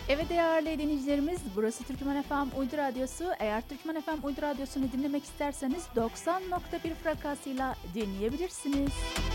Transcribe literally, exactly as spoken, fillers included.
Evet değerli dinleyicilerimiz, burası Türkmen F M Uydu Radyosu. Eğer Türkmen F M Uydu Radyosu'nu dinlemek isterseniz doksan nokta bir frekansıyla dinleyebilirsiniz.